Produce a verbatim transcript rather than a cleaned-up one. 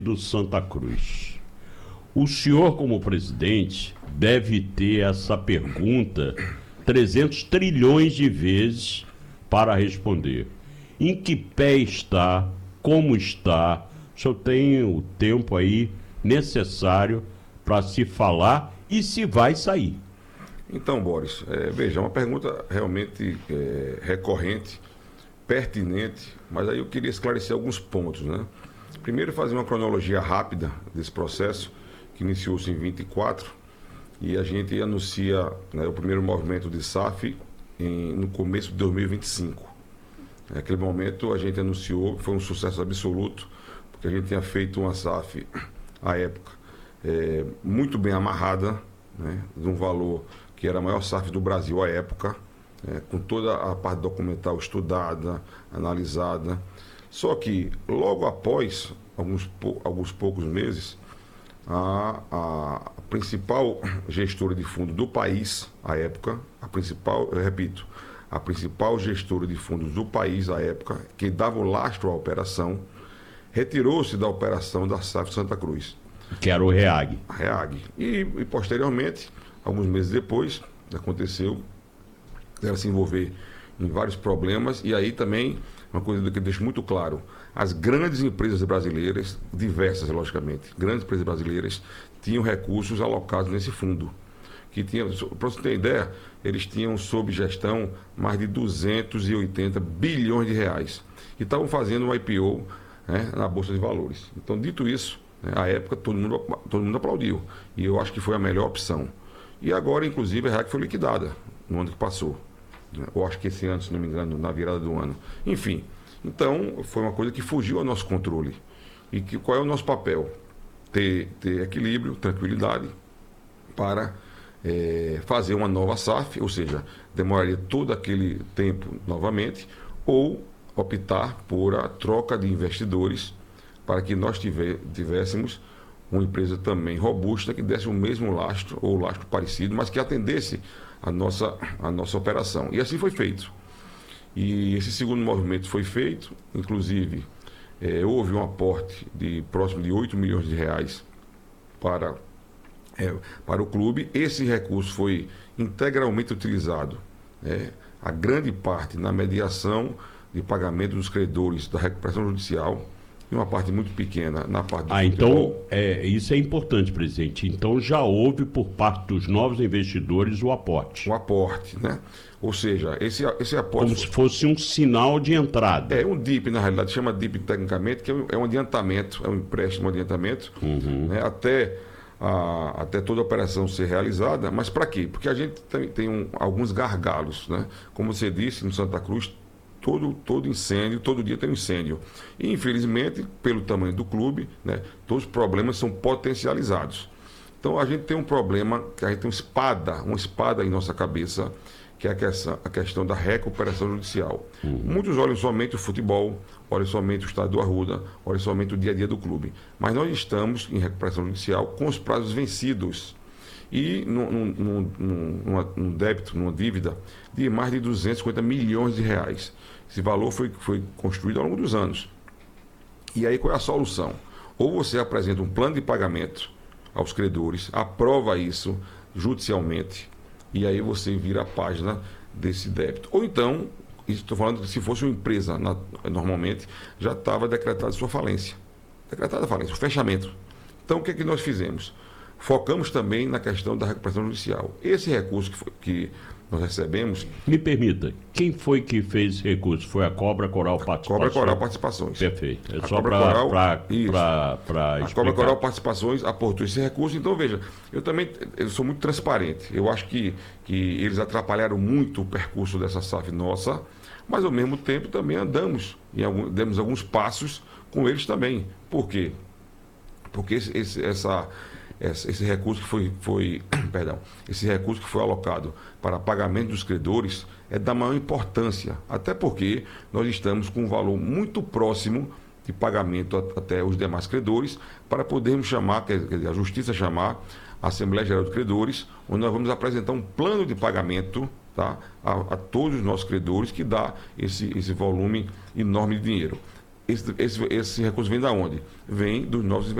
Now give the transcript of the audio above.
do Santa Cruz. O senhor, como presidente, deve ter essa pergunta trezentos trilhões de vezes para responder. Em que pé está? Como está? O senhor tem o tempo aí necessário para se falar e se vai sair. Então, Boris, é, veja, é uma pergunta realmente é, recorrente, pertinente, mas aí eu queria esclarecer alguns pontos, né? Primeiro, fazer uma cronologia rápida desse processo, que iniciou-se em vinte e quatro, e a gente anuncia, né, o primeiro movimento de S A F em, no começo de dois mil e vinte e cinco. Naquele momento, a gente anunciou, foi um sucesso absoluto, porque a gente tinha feito uma S A F, à época, é, muito bem amarrada, né, de um valor que era a maior S A F do Brasil à época, é, com toda a parte documental estudada, analisada. Só que, logo após, alguns, alguns poucos meses, a, a principal gestora de fundo do país, à época, a principal, eu repito, a principal gestora de fundos do país, à época, que dava o lastro à operação, retirou-se da operação da S A F Santa Cruz. Que era o REAG. A REAG. E, e, posteriormente, alguns meses depois, aconteceu ela se envolver em vários problemas, e aí também, uma coisa que eu deixo muito claro, as grandes empresas brasileiras, diversas, logicamente, grandes empresas brasileiras, tinham recursos alocados nesse fundo. Que tinha, para você ter ideia, eles tinham sob gestão mais de duzentos e oitenta bilhões de reais. E estavam fazendo um I P O, né, na Bolsa de Valores. Então, dito isso, né, à época todo mundo, todo mundo aplaudiu. E eu acho que foi a melhor opção. E agora, inclusive, a REAG foi liquidada no ano que passou. Eu acho que esse ano, se não me engano, na virada do ano. Enfim, então foi uma coisa que fugiu ao nosso controle. E que, qual é o nosso papel? Ter, ter equilíbrio, tranquilidade, para é, fazer uma nova S A F, ou seja, demoraria todo aquele tempo novamente, ou optar por a troca de investidores para que nós tiver, tivéssemos uma empresa também robusta que desse o mesmo lastro, ou lastro parecido, mas que atendesse a nossa, a nossa operação. E assim foi feito. E esse segundo movimento foi feito, inclusive é, houve um aporte de próximo de oito milhões de reais para, é, para o clube. Esse recurso foi integralmente utilizado, né, a grande parte na mediação de pagamento dos credores da recuperação judicial, e uma parte muito pequena na parte do Ah, futebol. então, é, isso é importante, presidente. Então já houve por parte dos novos investidores o aporte. O aporte, né? Ou seja, esse, esse aporte... Como se fosse um sinal de entrada. É um D I P, na realidade, chama D I P tecnicamente, que é um, é um adiantamento, é um empréstimo, um adiantamento, Uhum. né? até, a, até toda a operação ser realizada. Mas para quê? Porque a gente tem, tem um, alguns gargalos, né? Como você disse, no Santa Cruz, Todo, todo incêndio, todo dia tem um incêndio. E, infelizmente, pelo tamanho do clube, né, todos os problemas são potencializados. Então, a gente tem um problema, que a gente tem uma espada, uma espada em nossa cabeça, que é a questão, a questão da recuperação judicial. Uhum. Muitos olham somente o futebol, olham somente o estado do Arruda, olham somente o dia a dia do clube. Mas nós estamos em recuperação judicial com os prazos vencidos. E num, num, num, num débito, numa dívida de mais de duzentos e cinquenta milhões de reais. Esse valor foi, foi construído ao longo dos anos. E aí qual é a solução? Ou você apresenta um plano de pagamento aos credores, aprova isso judicialmente, e aí você vira a página desse débito. Ou então, estou falando que se fosse uma empresa, na, normalmente, já estava decretada sua falência. Decretada a falência, o fechamento. Então o que é que nós fizemos? Focamos também na questão da recuperação judicial. Esse recurso que, foi, que nós recebemos... Me permita, quem foi que fez esse recurso? Foi a Cobra Coral Participações? Cobra Coral Participações. Perfeito. É a só Cobra Coral, para explicar. A Cobra Coral Participações aportou esse recurso. Então, veja, eu também eu sou muito transparente. Eu acho que, que eles atrapalharam muito o percurso dessa S A F nossa, mas, ao mesmo tempo, também andamos, em algum, demos alguns passos com eles também. Por quê? Porque esse, esse, essa... Esse recurso que foi, foi, perdão, esse recurso que foi alocado para pagamento dos credores é da maior importância, até porque nós estamos com um valor muito próximo de pagamento até os demais credores, para podermos chamar, quer dizer, a Justiça chamar a Assembleia Geral de Credores, onde nós vamos apresentar um plano de pagamento, tá, a, a todos os nossos credores, que dá esse, esse volume enorme de dinheiro. esse, esse, esse recurso vem da onde? Vem dos novos investimentos.